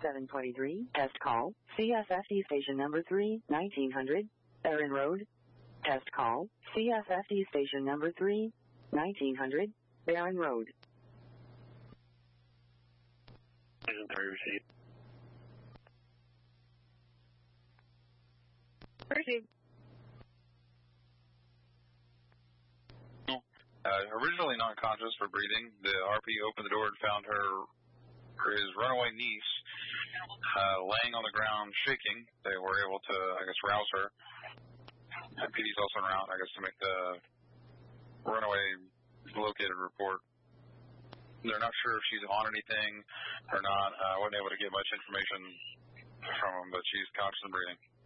723, test call, CFFD station number 3, 1900, Erin Road. Test call, CFFD station number 3, 1900, Barron Road. Received. Received. Originally not conscious for breathing, the RP opened the door and found his runaway niece laying on the ground shaking. They were able to, I guess, rouse her. PD's also en route, I guess, to make the runaway located report. They're not sure if she's on anything or not. I wasn't able to get much information from them, but she's conscious and breathing.